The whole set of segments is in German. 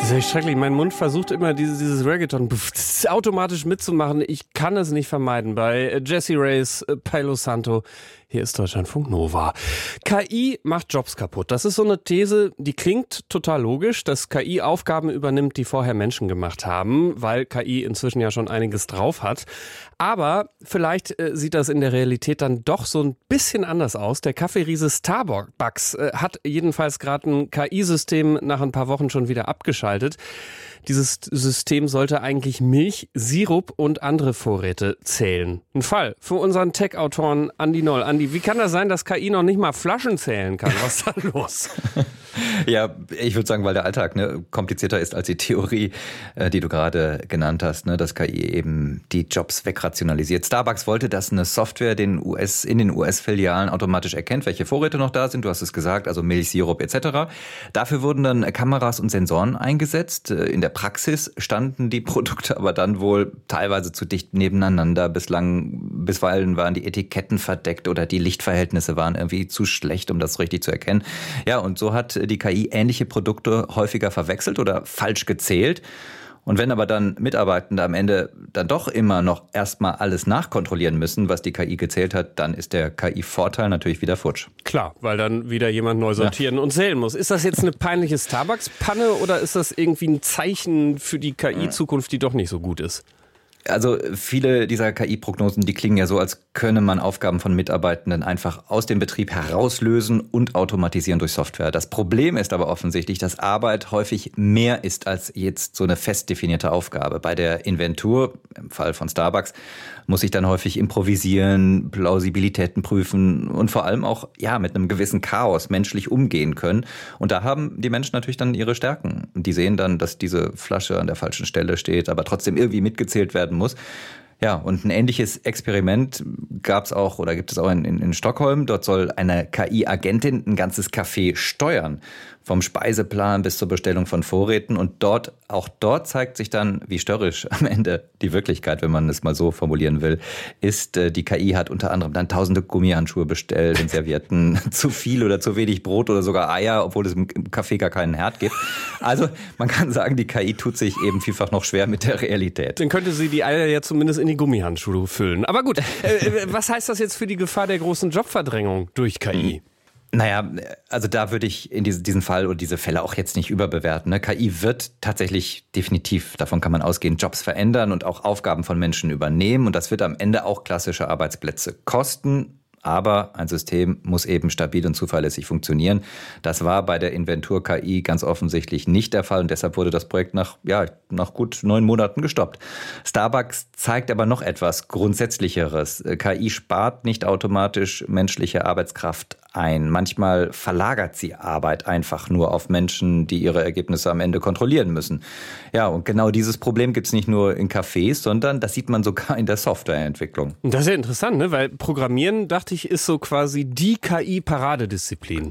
Das ist echt schrecklich. Mein Mund versucht immer dieses Reggaeton automatisch mitzumachen. Ich kann es nicht vermeiden. Bei Jessie Reyes, Palo Santo. Hier ist Deutschlandfunk Nova. KI macht Jobs kaputt. Das ist so eine These, die klingt total logisch, dass KI Aufgaben übernimmt, die vorher Menschen gemacht haben, weil KI inzwischen ja schon einiges drauf hat. Aber vielleicht sieht das in der Realität dann doch so ein bisschen anders aus. Der Kaffeeriese Starbucks hat jedenfalls gerade ein KI-System nach ein paar Wochen schon wieder abgeschaltet. Dieses System sollte eigentlich Milch, Sirup und andere Vorräte zählen. Ein Fall für unseren Tech-Autoren Andi Noll. Andi, wie kann das sein, dass KI noch nicht mal Flaschen zählen kann? Was ist da los? Ja, ich würde sagen, weil der Alltag komplizierter ist als die Theorie, die du gerade genannt hast, dass KI eben die Jobs wegrationalisiert. Starbucks wollte, dass eine Software in den US-Filialen automatisch erkennt, welche Vorräte noch da sind. Du hast es gesagt, also Milch, Sirup etc. Dafür wurden dann Kameras und Sensoren eingesetzt. In der Praxis standen die Produkte aber dann wohl teilweise zu dicht nebeneinander. Bisweilen waren die Etiketten verdeckt oder die Lichtverhältnisse waren irgendwie zu schlecht, um das richtig zu erkennen. Ja, und so hat die KI ähnliche Produkte häufiger verwechselt oder falsch gezählt. Und wenn aber dann Mitarbeitende am Ende dann doch immer noch erstmal alles nachkontrollieren müssen, was die KI gezählt hat, dann ist der KI-Vorteil natürlich wieder futsch. Klar, weil dann wieder jemand neu sortieren und zählen muss. Ist das jetzt eine peinliche Starbucks-Panne oder ist das irgendwie ein Zeichen für die KI-Zukunft, die doch nicht so gut ist? Also viele dieser KI-Prognosen, die klingen ja so, als könne man Aufgaben von Mitarbeitenden einfach aus dem Betrieb herauslösen und automatisieren durch Software. Das Problem ist aber offensichtlich, dass Arbeit häufig mehr ist als jetzt so eine fest definierte Aufgabe. Bei der Inventur, im Fall von Starbucks, muss ich dann häufig improvisieren, Plausibilitäten prüfen und vor allem auch mit einem gewissen Chaos menschlich umgehen können. Und da haben die Menschen natürlich dann ihre Stärken. Die sehen dann, dass diese Flasche an der falschen Stelle steht, aber trotzdem irgendwie mitgezählt werden muss. Ja, und ein ähnliches Experiment gibt es auch in Stockholm. Dort soll eine KI-Agentin ein ganzes Café steuern. Vom Speiseplan bis zur Bestellung von Vorräten. Und auch dort zeigt sich dann, wie störrisch am Ende die Wirklichkeit, wenn man es mal so formulieren will, ist. Die KI hat unter anderem dann tausende Gummihandschuhe bestellt und Servietten, zu viel oder zu wenig Brot oder sogar Eier, obwohl es im Café gar keinen Herd gibt. Also man kann sagen, die KI tut sich eben vielfach noch schwer mit der Realität. Dann könnte sie die Eier ja zumindest in die Gummihandschuhe füllen. Aber gut, was heißt das jetzt für die Gefahr der großen Jobverdrängung durch KI? Naja, also da würde ich in diesen Fall oder diese Fälle auch jetzt nicht überbewerten. KI wird tatsächlich definitiv, davon kann man ausgehen, Jobs verändern und auch Aufgaben von Menschen übernehmen. Und das wird am Ende auch klassische Arbeitsplätze kosten. Aber ein System muss eben stabil und zuverlässig funktionieren. Das war bei der Inventur-KI ganz offensichtlich nicht der Fall und deshalb wurde das Projekt nach gut 9 Monaten gestoppt. Starbucks zeigt aber noch etwas Grundsätzlicheres. KI spart nicht automatisch menschliche Arbeitskraft ein. Manchmal verlagert sie Arbeit einfach nur auf Menschen, die ihre Ergebnisse am Ende kontrollieren müssen. Ja, und genau dieses Problem gibt es nicht nur in Cafés, sondern das sieht man sogar in der Softwareentwicklung. Das ist ja interessant, ne? Weil Programmieren, dachte ich, ist so quasi die KI-Paradedisziplin.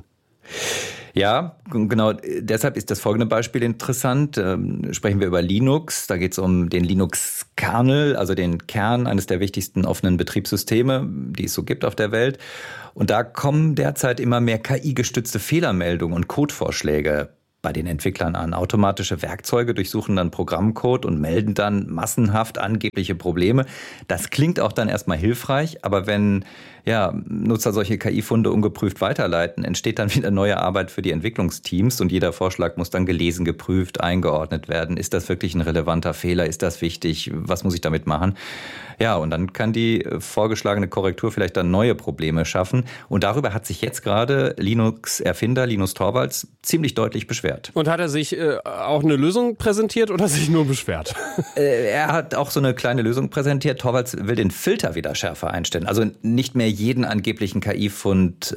Ja, genau. Deshalb ist das folgende Beispiel interessant. Sprechen wir über Linux. Da geht es um den Linux-Kernel, also den Kern eines der wichtigsten offenen Betriebssysteme, die es so gibt auf der Welt. Und da kommen derzeit immer mehr KI-gestützte Fehlermeldungen und Codevorschläge bei den Entwicklern an. Automatische Werkzeuge durchsuchen dann Programmcode und melden dann massenhaft angebliche Probleme. Das klingt auch dann erstmal hilfreich, aber wenn Nutzer solche KI-Funde ungeprüft weiterleiten, entsteht dann wieder neue Arbeit für die Entwicklungsteams und jeder Vorschlag muss dann gelesen, geprüft, eingeordnet werden. Ist das wirklich ein relevanter Fehler? Ist das wichtig? Was muss ich damit machen? Ja, und dann kann die vorgeschlagene Korrektur vielleicht dann neue Probleme schaffen. Und darüber hat sich jetzt gerade Linux-Erfinder Linus Torvalds ziemlich deutlich beschwert. Und hat er sich auch eine Lösung präsentiert oder sich nur beschwert? Er hat auch so eine kleine Lösung präsentiert. Torvalds will den Filter wieder schärfer einstellen. Also nicht mehr jeden angeblichen KI-Fund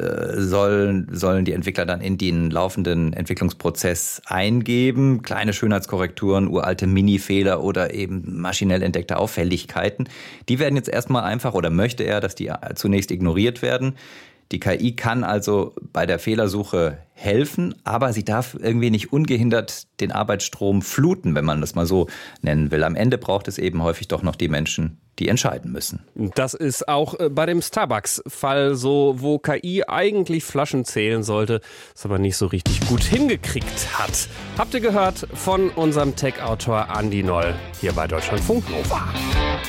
sollen die Entwickler dann in den laufenden Entwicklungsprozess eingeben. Kleine Schönheitskorrekturen, uralte Mini-Fehler oder eben maschinell entdeckte Auffälligkeiten. Die werden jetzt erstmal einfach, oder möchte er, dass die zunächst ignoriert werden. Die KI kann also bei der Fehlersuche helfen, aber sie darf irgendwie nicht ungehindert den Arbeitsstrom fluten, wenn man das mal so nennen will. Am Ende braucht es eben häufig doch noch die Menschen, die entscheiden müssen. Das ist auch bei dem Starbucks-Fall so, wo KI eigentlich Flaschen zählen sollte, es aber nicht so richtig gut hingekriegt hat. Habt ihr gehört von unserem Tech-Autor Andi Noll hier bei Deutschlandfunk Nova.